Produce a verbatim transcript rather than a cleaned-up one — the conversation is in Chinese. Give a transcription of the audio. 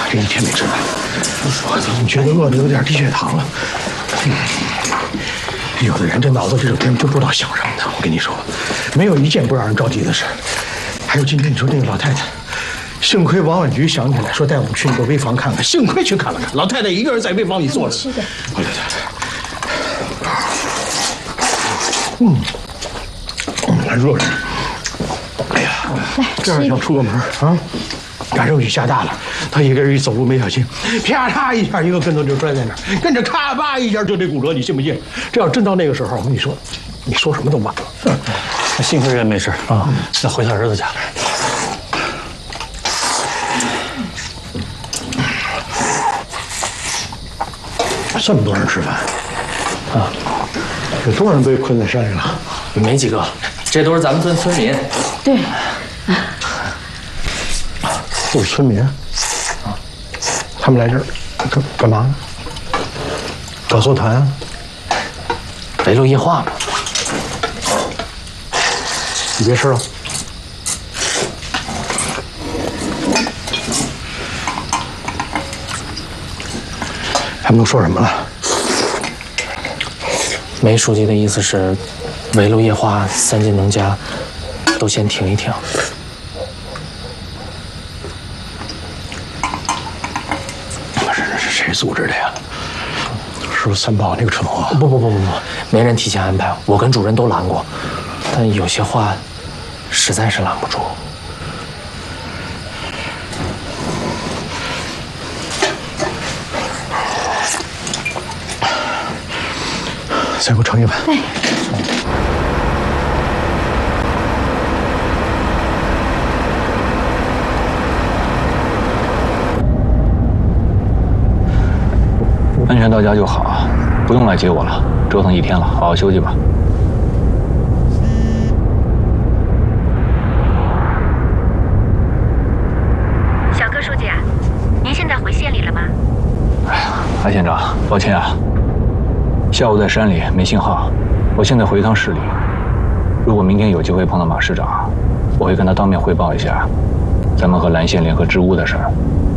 这一天没吃饭，我怎么觉得饿得有点低血糖了？嗯，有的人这脑子这种天就不知道想什么呢。我跟你说，没有一件不让人着急的事。还有今天你说那个老太太，幸亏王婉菊想起来说带我们去那个危房看看，幸亏去看了看，老太太一个人在危房里坐着。 吃的。 对对对。嗯，还热着呢。哎呀，这样想出个门啊？赶上雨下大了，他一个人一走路没小心，啪嚓一下一个跟头就摔在那儿，跟着咔吧一下就得骨折，你信不信？这要真到那个时候，我跟你说，你说什么都晚了。 嗯、幸亏人没事啊，那回他儿子家了。 这么多人吃饭，啊，有多少人被困在山里了？ 没几个，这都是咱们村村民。 对。 都是村民，啊，他们来这儿干干嘛呢？搞座谈啊？ 围炉夜话嘛。 你别吃了。他们都说什么了？ 梅书记的意思是，围炉夜话，三晋能家都先停一停。 谁组织的呀？是不是三宝那个蠢货？ 不不不不不，没人提前安排，我跟主任都拦过，但有些话实在是拦不住。 再给我盛一碗。 对。 安全到家就好，不用来接我了。折腾一天了，好好休息吧。 小柯书记啊，您现在回县里了吗？ 哎呀，安县长，抱歉啊，下午在山里没信号，我现在回一趟市里。如果明天有机会碰到马市长，我会跟他当面汇报一下咱们和蓝县联合治污的事儿。